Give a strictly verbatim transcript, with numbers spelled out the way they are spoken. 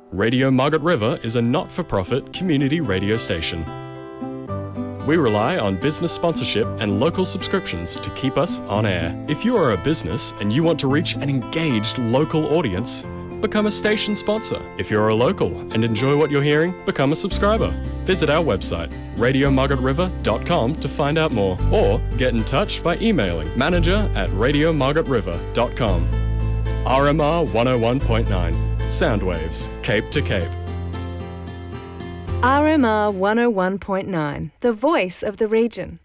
Radio Margaret River is a not-for-profit community radio station. We rely on business sponsorship and local subscriptions to keep us on air. If you are a business and you want to reach an engaged local audience, become a station sponsor. If you're a local and enjoy what you're hearing, become a subscriber. Visit our website, radio margaret river dot com, to find out more, or get in touch by emailing manager at radio margaret river dot com. R M R one oh one point nine, Soundwaves, Cape to Cape. R M R one oh one point nine, the voice of the region.